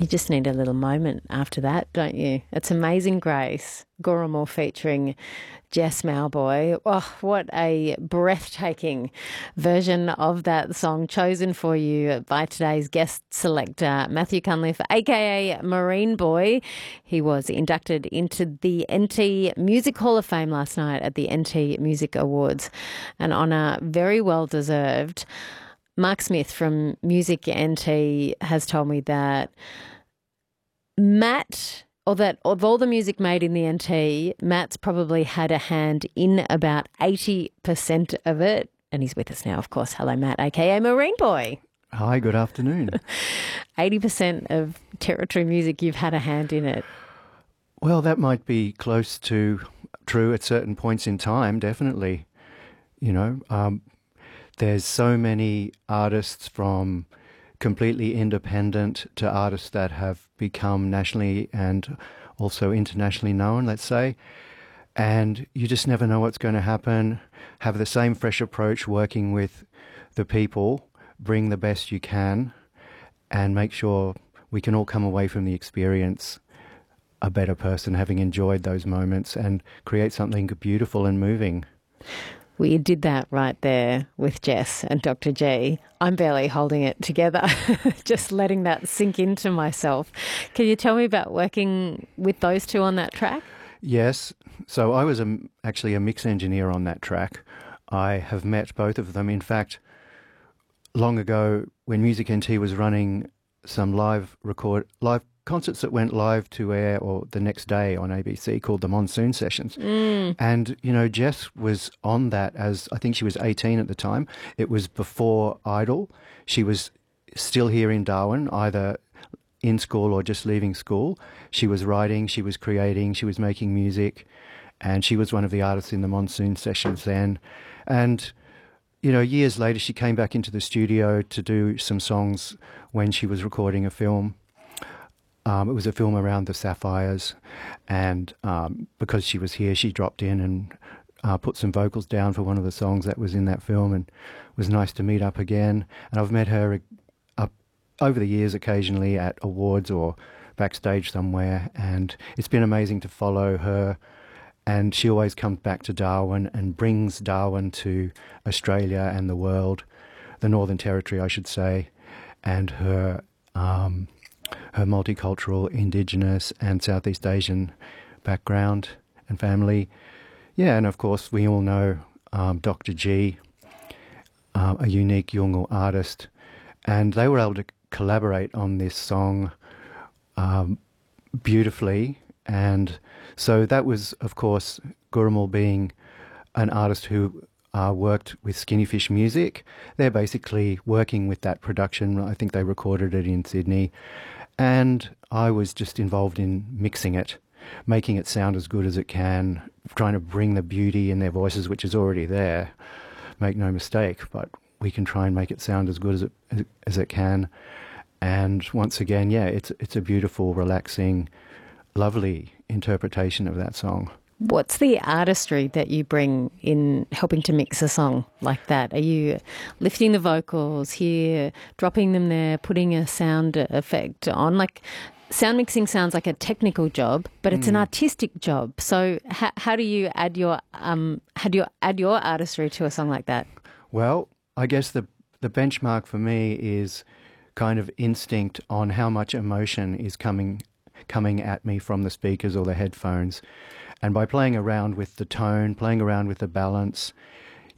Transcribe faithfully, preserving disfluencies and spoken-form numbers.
You just need a little moment after that, don't you? It's Amazing Grace, Gurrumul featuring Jess Mauboy. Oh, what a breathtaking version of that song chosen for you by today's guest selector, Matthew Cunliffe, aka Marine Boy. He was inducted into the N T Music Hall of Fame last night at the N T Music Awards, an honour very well deserved. Mark Smith from Music N T has told me that Matt, or that of all the music made in the N T, Matt's probably had a hand in about eighty percent of it. And he's with us now, of course. Hello, Matt, aka Marine Boy. Hi, good afternoon. eighty percent of Territory music, you've had a hand in it. Well, that might be close to true at certain points in time, definitely. You know, um, there's so many artists, from completely independent to artists that have become nationally and also internationally known, let's say. And you just never know what's going to happen. Have the same fresh approach, working with the people, bring the best you can, and make sure we can all come away from the experience a better person, having enjoyed those moments, and create something beautiful and moving. Well, you did that right there with Jess and Doctor G. I'm barely holding it together, just letting that sink into myself. Can you tell me about working with those two on that track? Yes. So I was a, actually a mix engineer on that track. I have met both of them. In fact, long ago, when Music N T was running some live record live concerts that went live to air or the next day on A B C, called the Monsoon Sessions. Mm. And, you know, Jess was on that as, I think she was eighteen at the time. It was before Idol. She was still here in Darwin, either in school or just leaving school. She was writing, she was creating, she was making music, and she was one of the artists in the Monsoon Sessions then. And, you know, years later, she came back into the studio to do some songs when she was recording a film. Um, it was a film around the Sapphires, and um, because she was here, she dropped in and uh, put some vocals down for one of the songs that was in that film, and it was nice to meet up again. And I've met her uh, over the years occasionally at awards or backstage somewhere, and it's been amazing to follow her. And she always comes back to Darwin and brings Darwin to Australia and the world, the Northern Territory, I should say, and her... Um, her multicultural, Indigenous and Southeast Asian background and family. Yeah, and of course we all know um, Doctor G, um, a unique Yolngu artist, and they were able to collaborate on this song um, beautifully. And so that was, of course, Gurrumul being an artist who uh, worked with Skinny Fish Music. They're basically working with that production. I think they recorded it in Sydney. And I was just involved in mixing it, making it sound as good as it can, trying to bring the beauty in their voices, which is already there, make no mistake, but we can try and make it sound as good as it, as it can. And once again, yeah, it's, it's a beautiful, relaxing, lovely interpretation of that song. What's the artistry that you bring in helping to mix a song like that? Are you lifting the vocals here, dropping them there, putting a sound effect on? Like, sound mixing sounds like a technical job, but it's mm. an artistic job. So how, how do you add your um how do you add your artistry to a song like that? Well, I guess the the benchmark for me is kind of instinct on how much emotion is coming coming at me from the speakers or the headphones. And by playing around with the tone, playing around with the balance,